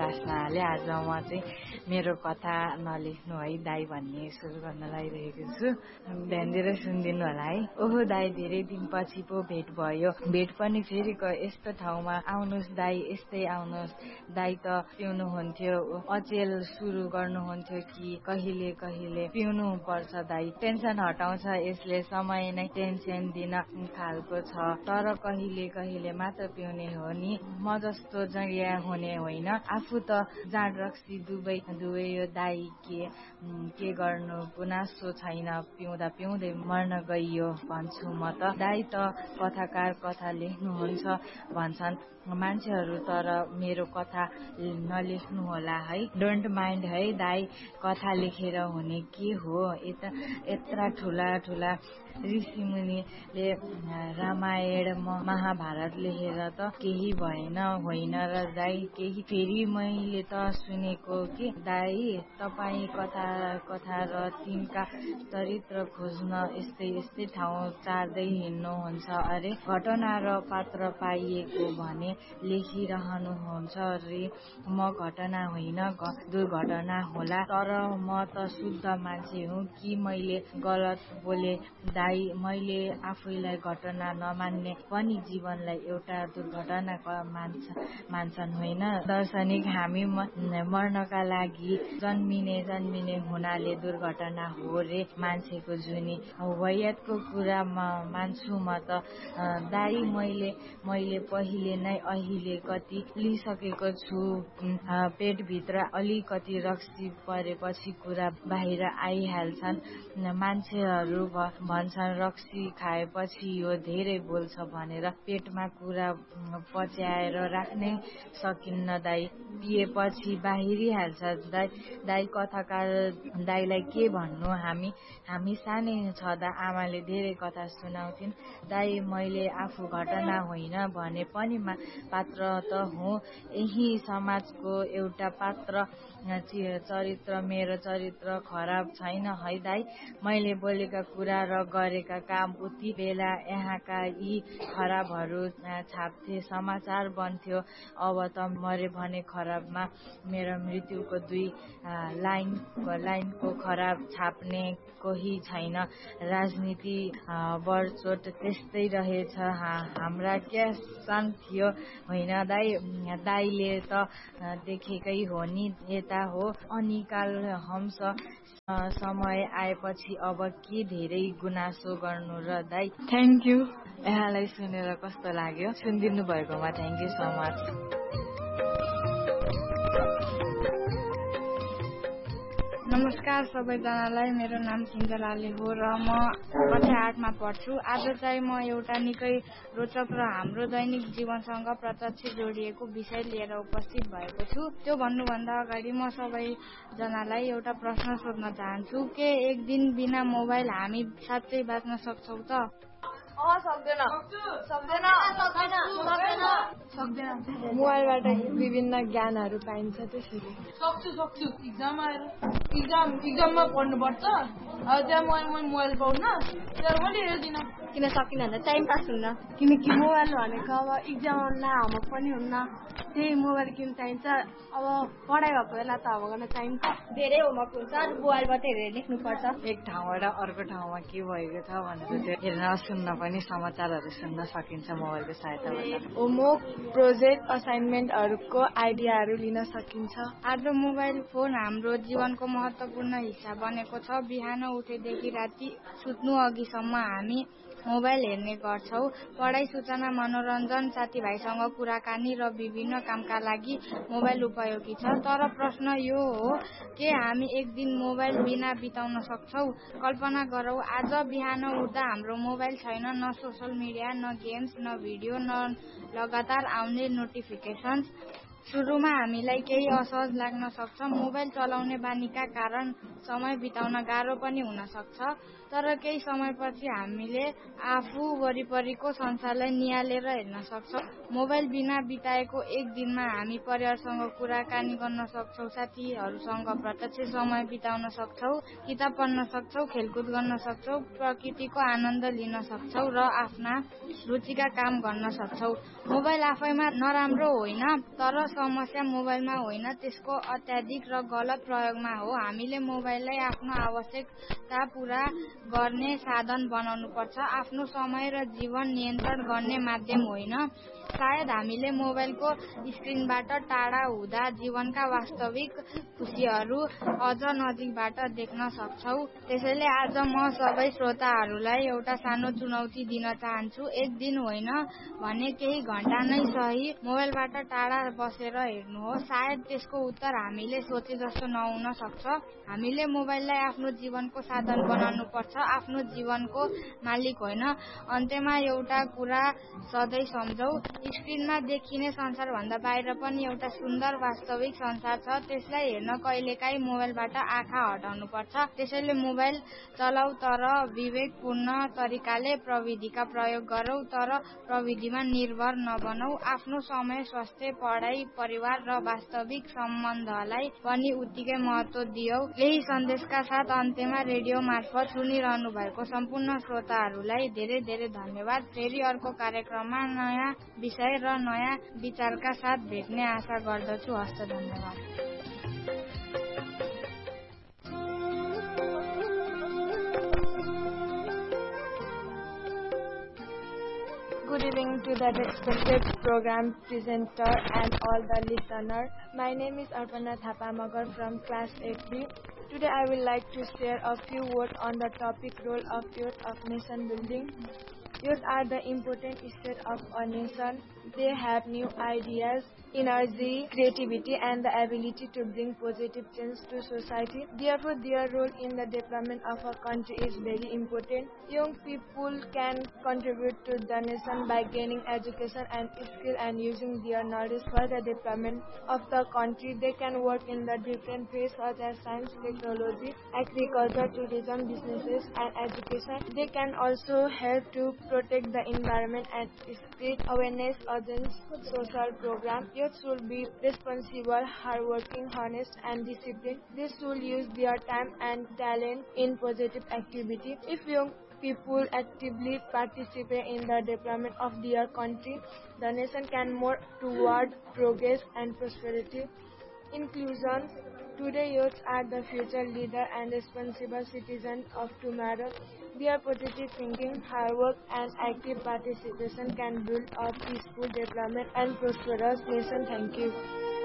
उपासनाले। आज म चाहिँ मेरो कथा नलेख्नु है दाई भन्ने सुरु गर्न लागिरहेको छु। ध्यान दिएर सुनिदिनु होला है। ओहो दाई, धेरै दिनपछि पो भेट भयो। भेट पनि फेरि यस्तो ठाउँमा आउनुहोस् दाई, यस्तै आउनुहोस्। दाई त पिउनुहुन्थ्यो, अचेल सुरु गर्नुहुन्थ्यो कि कहिले कहिले पिउनु पर्छ दाई। टेन्सन हटाउँछ यसले, समय नै टेन्सन दिन खालको छ। तर कहिले कहिले मात्र पिउने हो नि, म जस्तो जडिया हुने होइन। आफू त जाँड रक्सी दुवै यो दाई के गर्नु, गुनासो छैन, पिउँदा पिउँदै मर्न गइयो भन्छु म त। दाई त कथाकार, कथा लेख्नुहुन्छ भन्छन् मान्छेहरू, तर मेरो कथा नलेख्नु होला है। डोन्ट माइन्ड है दाई, कथा लेखेर हुने के हो। यत्रा ठुला ठुला ऋषिमुनिले रामायण महाभारत लेखेर त केही भएन होइन र दाई। केही फेरि मैले त सुनेको कि दाई तपाईँ कथा र तिनका चरित्र खोज्न यस्तै ठाउँ चार्दै हिँड्नुहुन्छ अरे। घटना र पात्र पाइएको भने लेखिरहनुहुन्छ रे। म घटना होइन, दुर्घटना होला। तर म त शुद्ध मान्छे हुँ कि मैले गलत बोले दाई? मैले आफैलाई घटना नमान्ने पनि जीवनलाई एउटा दुर्घटना मान्छन् होइन। दार्शनिक हामी मर्नका लागि जन्मिने हुनाले दुर्घटना हो रे मान्छेको जुनी। वायतको कुरा मान्छु म त दाई। मैले पहिले नै अहिले कति लिइसकेको छु। पेटभित्र अलिकति रक्सी परेपछि कुरा बाहिर आइहाल्छन्। मान्छेहरू भन्छन् रक्सी खाएपछि यो धेरै बोल्छ भनेर। पेटमा कुरा पच्याएर राख्नै सकिन्न दाई, पिएपछि बाहिरिहाल्छ दाई। कथाकार दाईलाई के भन्नु, हामी सानै छँदा आमाले धेरै कथा सुनाउँथिन् दाई। मैले आफू घटना होइन भने पनि पात्र त हुँ, यही समाजको एउटा पात्र। चरित्र, मेरो चरित्र खराब छैन है दाई। मैले बोलेका कुरा र गरेका काम उति बेला यहाँका यी खराबहरू छाप्थे, समाचार बन्थ्यो। अब त मरे भने खराबमा मेरो मृत्युको 2 लाइनको खराब छाप्ने कोही छैन। राजनीति बडचोट त्यस्तै रहेछ। हाम्रा क्या सान थियो होइन दाई? दाईले त देखेकै हो नि, यता हो अनिकाल हंस। समय आएपछि अब के धेरै गुनासो गर्नु र दाई। Thank you. यहाँलाई सुनेर कस्तो लाग्यो? सुनिदिनु भएकोमा थ्याङ्क यू सो मच। नमस्कार सबैजनालाई, मेरो नाम किन्जल आले हो र म कक्षा 8 मा पढ्छु। आज चाहिँ म एउटा निकै रोचक र हाम्रो दैनिक जीवनसँग प्रत्यक्ष जोडिएको विषय लिएर उपस्थित भएको छु। त्यो भन्नुभन्दा अगाडि म सबैजनालाई एउटा प्रश्न सोध्न चाहन्छु। के एक दिन बिना मोबाइल हामी साँच्चै बाँच्न सक्छौँ त? सक्दैन। मोबाइलबाट विभिन्न ज्ञानहरू पाइन्छ त्यसरी। सक्छु। इक्जाममा पढ्नुपर्छ, अब त्यहाँ मोबाइल पाउन त्यहाँ मैले हेर्दिनँ। किन सकिन भन्दा टाइम पास हुन्न। किनकि मोबाइल भनेको अब इक्जाममा होमवर्क पनि हुन्न, त्यही मोबाइल किन चाहिन्छ। अब पढाइ भएको बेला त होमवर्क गर्न चाहिन्छ। धेरै होमवर्क हुन्छ, मोबाइलबाट हेरेर लेख्नुपर्छ। एक ठाउँबाट अर्को ठाउँमा के भएको छ भनेर त्यो हेर्न सुन्न पनि समाचारहरू सुन्न सकिन्छ मोबाइलको सहायताबाट। होमवर्क, प्रोजेक्ट, असाइनमेन्टहरूको आइडियाहरू लिन सकिन्छ। आज मोबाइल फोन हाम्रो जीवनको महत्त्वपूर्ण हिस्सा बनेको छ। बिहान उठेदेखि राति सुत्नु अघिसम्म हामी मोबाइल हेर्ने गर्छौं। पढाइ, सूचना, मनोरञ्जन, साथीभाइसँग कुराकानी र विभिन्न कामका लागि मोबाइल उपयोगी छ। तर प्रश्न यो हो, के हामी एक दिन मोबाइल बिना बिताउन सक्छौं? कल्पना गरौँ, आज बिहान उठ्दा हाम्रो मोबाइल छैन, न सोशल मिडिया, न गेम्स, न भिडियो, न लगातार आउने नोटिफिकेसन्स। सुरुमा हामीलाई केही असहज लाग्न सक्छ। मोबाइल चलाउने बानीका कारण समय बिताउन गाह्रो पनि हुन सक्छ। तर केही समयपछि हामीले आफू वरिपरिको संसारलाई निहालेर हेर्न सक्छौं। मोबाइल बिना बिताएको एक दिनमा हामी परिवारसँग कुराकानी गर्न सक्छौं, साथीहरूसँग प्रत्यक्ष समय बिताउन सक्छौं, किताब पढ्न सक्छौं, खेलकुद गर्न सक्छौं, प्रकृतिको आनन्द लिन सक्छौं र आफ्ना रुचिका काम गर्न सक्छौं। मोबाइल आफैमा नराम्रो होइन, तर समस्या मोबाइलमा होइन, त्यसको अत्याधिक र गलत प्रयोगमा हो। हामीले मोबाइललाई आफ्नो आवश्यकता पूरा गर्ने साधन बनाउनुपर्छ, आफ्नो समय र जीवन नियन्त्रण गर्ने माध्यम होइन। सायद हामीले मोबाइलको स्क्रिनबाट टाढा हुँदा जीवनका वास्तविक खुसीहरू अझ नजिकबाट देख्न सक्छौँ। त्यसैले आज म सबै श्रोताहरूलाई एउटा सानो चुनौती दिन चाहन्छु। एक दिन होइन भने केही घण्टा नै सही मोबाइलबाट टाढा बसेर हेर्नुहोस्। सायद त्यसको उत्तर हामीले सोचे जस्तो नहुन सक्छ। हामीले मोबाइललाई आफ्नो जीवनको साधन बनाउनु पर्छ, आफ्नो जीवनको मालिक होइन। अन्त्यमा एउटा कुरा सधैँ सम्झौ, स्क्रिनमा देखिने संसारभन्दा बाहिर पनि एउटा सुन्दर वास्तविक संसार छ। त्यसलाई हेर्न कहिलेकाहीँ मोबाइलबाट आँखा हटाउनु पर्छ। त्यसैले मोबाइल चलाऊ तर विवेकपूर्ण तरिकाले, प्रविधिका प्रयोग गरौँ तर प्रविधिमा निर्भर नबनौ। आफ्नो समय, स्वास्थ्य, पढाइ, परिवार र वास्तविक सम्बन्धलाई पनि उत्तिकै महत्त्व दियौ। यही सन्देशका साथ अन्त्यमा रेडियो मार्फत सुनिरहनु भएको सम्पूर्ण श्रोताहरूलाई धेरै धेरै धन्यवाद। फेरि अर्को कार्यक्रममा नयाँ विषय र नयाँ विचारका साथ भेट्ने आशा गर्दछु। हस्त, धन्यवाद। Good evening to the respected program presenter and all the listeners. My name is Arpana Thapamagar from class 8B. Today I would like to share a few words on the topic role of youth of nation building. Youth are the important state of a nation. They have new ideas, energy, creativity, and the ability to bring positive change to society. Therefore, their role in the development of a country is very important. Young people can contribute to the nation by gaining education and skill and using their knowledge for the development of the country. They can work in the different fields such as science, technology, agriculture, tourism, businesses, and education. They can also help to protect the environment and spread awareness against social programs. Youth should be responsible, hardworking, honest, and disciplined. They should use their time and talent in positive activity. If young people actively participate in the development of their country, the nation can move toward progress and prosperity. Inclusion. Today, youth are the future leader and responsible citizens of tomorrow. Their positive thinking, hard work, and active participation can build a peaceful development and prosperous nation. Thank you.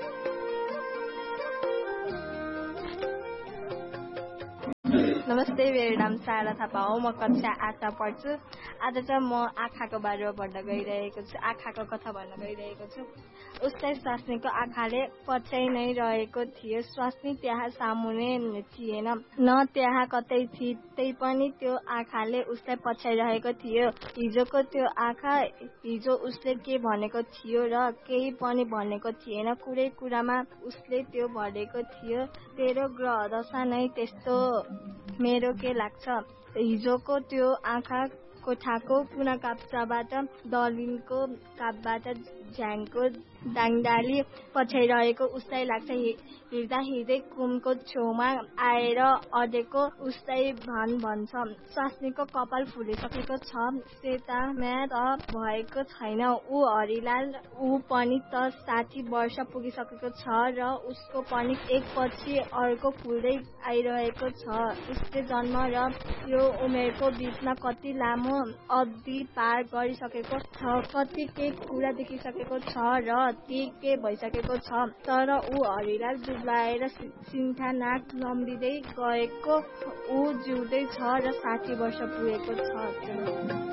नमस्ते, मेरो नाम सारा थापा हो। म कक्षा 8मा पढ्छु। आज चाहिँ म आँखाको बारेमा भन्न गइरहेको छु, आँखाको कथा भन्न गइरहेको छु। उसलाई स्वास्नीको आँखाले पछ्याइ नै रहेको थियो। स्वास्नी त्यहाँ सामुने थिएन, न त्यहाँ कतै थिए, त्यही पनि त्यो आँखाले उसलाई पछ्याइरहेको थियो। हिजोको त्यो आँखा हिजो उसले के भनेको थियो र केही पनि भनेको थिएन। कुरै कुरामा उसले त्यो भनेको थियो, तेरो ग्रह दशा नै त्यस्तो, मेरो के लाग्छ। हिजोको त्यो आँखा कोठाको कुना काप्चाबाट दलिनको कापबाट झ्याङको डाङडाली पछ्याइरहेको उसलाई लाग्छ। हिँड्दा हिँड्दै कुमको छेउमा आएर अडेको उसलाई भन्छ। स्वास्नीको कपाल फुलिसकेको छ, सेतामा त भएको छैन। ऊ हरिलाल, ऊ पनि त 60 वर्ष पुगिसकेको छ र उसको पनि एकपछि अर्को फुल्दै आइरहेको छ। उसले जन्म र यो उमेरको बीचमा कति लामो अवधि पार गरिसकेको छ, कति के कुरा देखिसकेको छ र ती के भइसकेको छ। तर ऊ हरिलाल दुब्लाएर सिन्था नाक लम्बिँदै गएको, ऊ जिउँदै छ र 60 वर्ष पुगेको छ।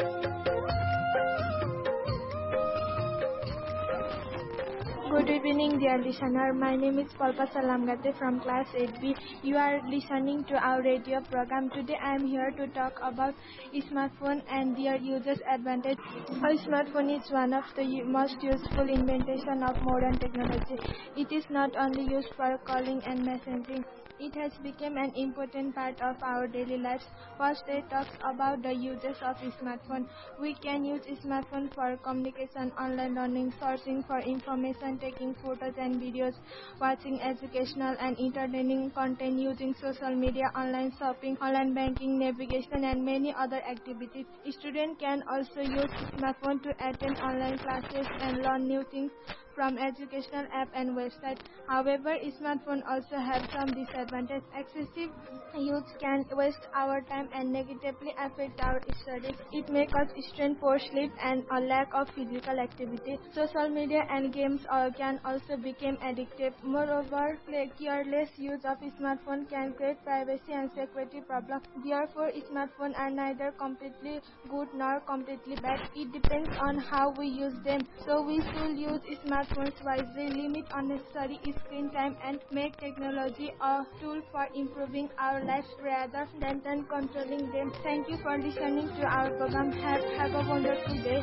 Good evening, dear listener. My name is Palpa Salamgate from class 8B. You are listening to our radio program. Today I am here to talk about smartphone and their uses advantage. A smartphone is one of the most useful invention of modern technology. It is not only used for calling and messaging. It has become an important part of our daily lives. First, let's talk about the uses of smartphone. We can use smartphone for communication, online learning, searching for information, taking photos and videos, watching educational and entertaining content, using social media, online shopping, online banking, navigation, and many other activities. Students can also use smartphone to attend online classes and learn new things. from educational app and website. However, smartphone also have some disadvantages. Excessive use can waste our time and negatively affect our studies. It may cause strain, poor sleep, and a lack of physical activity. Social media and games can also become addictive. Moreover, careless use of smartphone can create privacy and security problems. Therefore, smartphones are neither completely good nor completely bad. It depends on how we use them. So we should use smartphones wisely, limit unnecessary screen time, and make technology a tool for improving our lives rather than controlling them. Thank you for listening to our program. Have a wonderful day.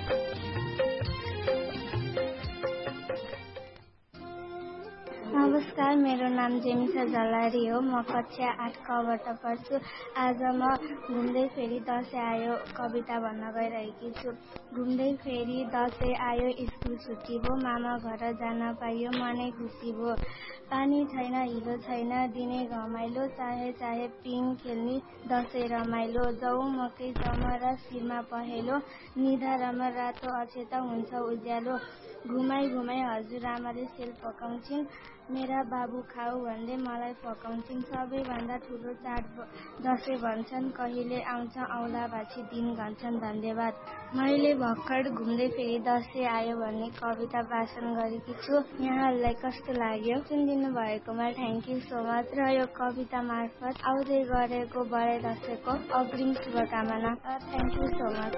नमस्कार, मेरो नाम जेमिसा जलारी हो। म कक्षा 8 कबाट पढ्छु। आज म घुम्दै फेरि दसैँ आयो कविता भन्न गइरहेकी छु। घुम्दै फेरि दसैँ आयो, स्कुल छुट्टी भयो, मामा घर जान पाइयो, मनै खुसी भयो। पानी छैन, हिलो छैन, दिने घमाइलो, चाहे पिङ खेल्ने दसैँ रमाइलो। जाउँ मकै जमरा, शिरमा पहेलो, निधारमा रातो अक्षता हुन्छ उज्यालो। घुमाई हजुरआमाले सेल पकाउँछिन्, मेरा बाबु खाऊ भन्दै मलाई फकाउँछिन्। सबैभन्दा ठुलो चाड दसैँ भन्छन्, कहिले आउँछ औला भाषी दिन भन्छन्। धन्यवाद। मैले भर्खर घुम्दै फेरि दसैँ आयो भन्ने कविता वाचन गरेकी छु। यहाँहरूलाई कस्तो लाग्यो? सुनिदिनु भएकोमा थ्याङ्क यू सो मच। र यो कविता मार्फत आउँदै गरेको बडे दसैँको अग्रिम शुभकामना। Thank you so much.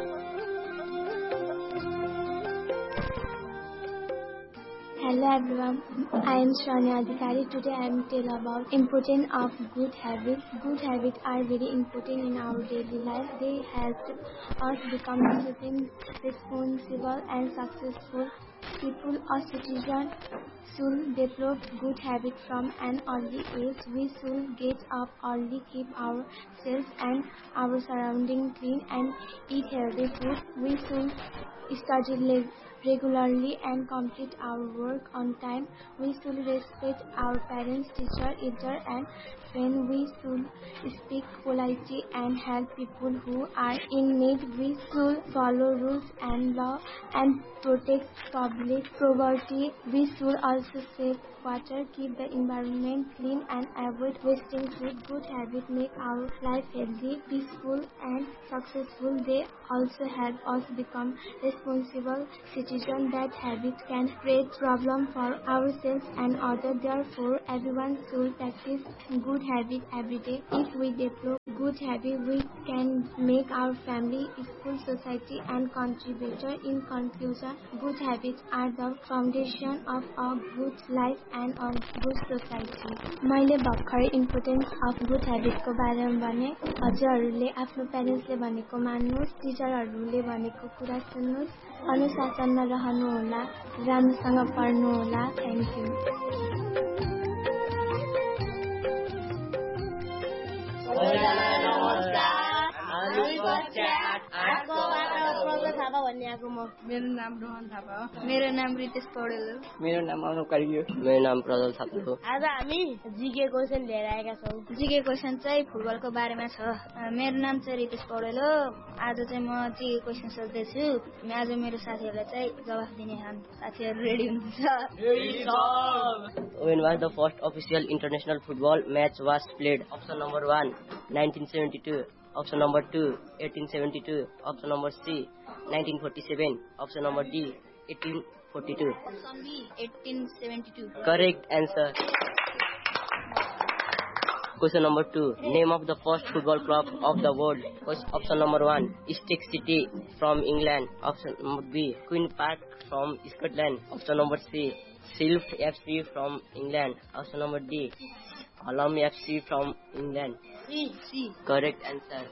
Hello everyone, I am Shania Adhikari. Today I am tell about importance of good habits. Good habits are very important in our daily life. They help us become disciplined, responsible and successful people. A citizen should develop good habits from an early age. We should get up early, keep ourselves and our surroundings clean and eat healthy food. We should study regularly and complete our work on time. We should respect our parents, teacher, elder and friends. We should speak politely and help people who are in need. We should follow rules and law and protect public property. We should also save water, keep the environment clean and avoid wasting food. Good habits make our life healthy, peaceful and successful. They also help us become responsible citizens. Bad habits can create problems for ourselves and others. Therefore, everyone should practice good habits every day. If we develop good habits, we can make our family, school, society and country better. In conclusion, good habits are the foundation of a good life and a good society. मैले भर्खरै importance of good ह्याबिटको बारेमा भने। हजुरहरूले आफ्नो प्यारेन्ट्सले भनेको मान्नुहोस्, टिचरहरूले भनेको कुरा सुन्नुहोस्, अनुशासनमा रहनुहोला, राम्रोसँग पढ्नुहोला। Thank you. मेरो नाम रोहन थापा हो। मेरो नाम रितेश पौडेल हो। मेरो नाम अनुप कार्की हो। मेरो नाम प्रज्वल थापा हो। आज हामी जीके क्वेशन लिएर आएका छौँ। जीके क्वेशन चाहिँ फुटबलको बारेमा छ। मेरो नाम चाहिँ रितेश पौडेल हो। आज चाहिँ म जीके क्वेशन सोध्दैछु। आज मेरो साथीहरूलाई चाहिँ जवाफ दिने छन्। साथीहरू रेडी हुनुहुन्छ? When was the first official international football match was played? Option number 1, 1972. Option number 2, 1872. Option number C, 1947. Option number D, 1842. Option B, 1872. Correct answer. Question number 2. Name of the first football club of the world. Option number 1, Stoke City from England. Option number B, Queen Park from Scotland. Option number C, Silft FC from England. Option number D, Hallam FC from England. C. Correct answer.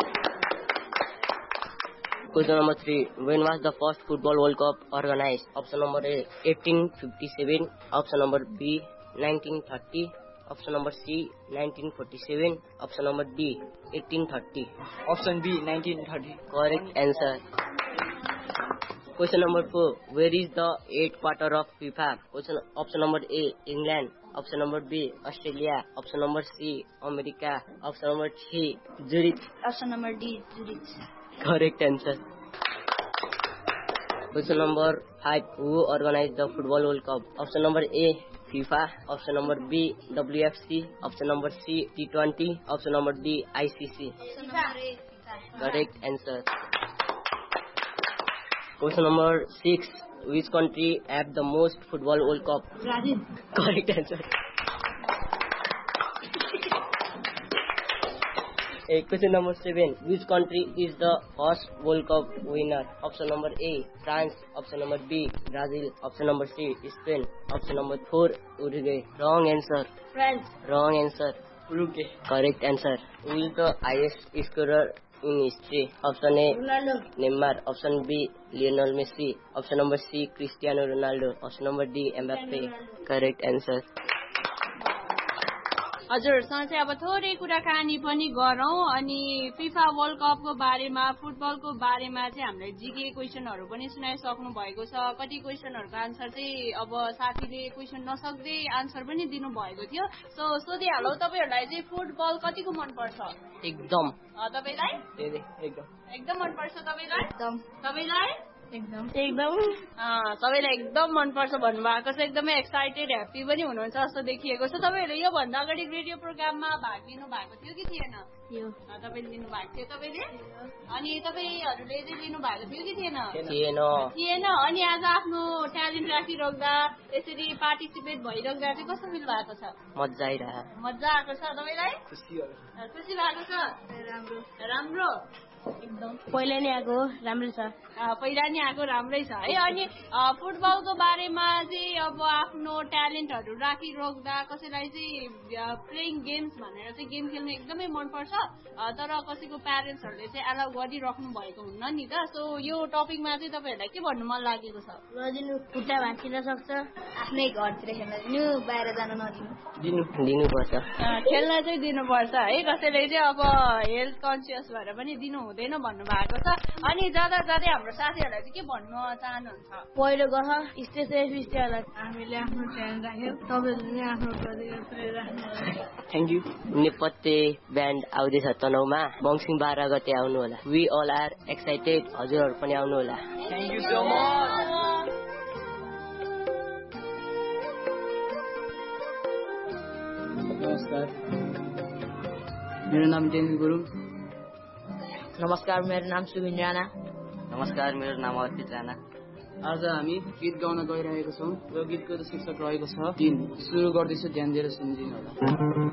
Question number 3. When was the first Football World Cup organized? Option number A, 1857. Option number B, 1930. Option number C, 1947. Option number D, 1830. Option B, 1930. Correct answer. Question number 4. Where is the 8th quarter of FIFA? Option number A, England. Option number B, Australia. Option number C, America. Option number C, Zurich. Option number D, Zurich. Correct answer. Question number 5. Who organized the Football World Cup? Option number A, FIFA. Option number B, WFC. Option number C, T20. Option number D, ICC. Correct answer. Question number 6. Which country have the most Football World Cup? Brazil. Correct answer. Question number 7. Which country is the first World Cup winner? Option number A, France. Option number B, Brazil. Option number C, Spain. Option number 4, Uruguay. Wrong answer. France. Wrong answer. Uruguay. Correct answer. Who is the highest scorer in history? Option A, Ronaldo. Neymar. Option B, Lionel Messi. Option number C, Cristiano Ronaldo. Option number D, Mbappe. Correct answer. हजुरसँग चाहिँ अब थोरै कुराकानी पनि गरौँ अनि FIFA world कपको बारेमा फुटबलको बारेमा चाहिँ हामीलाई जीके क्वेसनहरू पनि सुनाइसक्नु भएको छ। कति क्वेसनहरूको आन्सर चाहिँ अब साथीले क्वेसन नसक्दै आन्सर पनि दिनु भएको थियो। सो सोधिहालौँ, तपाईँहरूलाई चाहिँ फुटबल कतिको मनपर्छ? एकदम। तपाईँलाई? एकदम मनपर्छ तपाईँलाई? तपाईँलाई? एकदम सबैलाई एकदम मनपर्छ भन्नुभएको छ। एकदमै एक्साइटेड ह्याप्पी पनि हुनुहुन्छ जस्तो देखिएको छ। तपाईँहरूले योभन्दा अगाडि रेडियो प्रोग्राममा भाग लिनु भएको थियो कि थिएन? तपाईँले लिनु भएको थियो। तपाईँले अनि तपाईँहरूले चाहिँ लिनु भएको थियो कि थिएन? थिएन। अनि आज आफ्नो ट्यालेन्ट राखिराख्दा यसरी पार्टिसिपेट भइराख्दा चाहिँ कस्तो फिल भएको छ? मजा आइरहेको। मजा आएको छ तपाईँलाई? खुसी भएको छ? राम्रो एकदम। पहिला नै आएको राम्रो छ। पहिला नै आएको राम्रै छ है। अनि फुटबलको बारेमा चाहिँ अब आफ्नो ट्यालेन्टहरू राखिराख्दा कसैलाई चाहिँ प्लेइङ गेम्स भनेर चाहिँ गेम खेल्नु एकदमै मनपर्छ, तर कसैको प्यारेन्ट्सहरूले चाहिँ एलाउ गरिराख्नु भएको हुन्न नि त। सो यो टपिकमा चाहिँ तपाईँहरूलाई के भन्नु मन लागेको छ? नदिनु, खुट्टा भाँचिन सक्छ, आफ्नै घरतिर खेल्न दिनु, बाहिर जान नदिनु। दिनुपर्छ। खेल्न चाहिँ दिनुपर्छ है। कसैले चाहिँ अब हेल्थ कन्सियस भएर पनि दिनु हुँदैन भन्नु भएको छ। अनि जाँदा जाँदै हाम्रो साथीहरूलाई चाहिँ के भन्न चाहनुहुन्छ? पहिलो गफ स्टे सेफ, स्टे अलर्ट। हामीले आफ्नो ध्यान राख्यौँ, तपाईँहरूले पनि आफ्नो प्रतिक्रिया राख्नु। Thank you. नेपथ्य ब्यान्ड आउँदैछ तनहुमा, मङ्सिर 12 गते आउनु होला। We all are excited. हजुरहरू पनि आउनु होला। Thank you so much. नमस्कार, मेरो नाम टेनिल गुरुङ। नमस्कार, मेरो नाम सुबिन राणा। नमस्कार, मेरो नाम अर्पित राणा। आज हामी गीत गाउन गइरहेको छौँ। यो गीतको शीर्षक रहेको छ 3। सुरु गर्दैछु, ध्यान दिएर सुनिदिनु होला।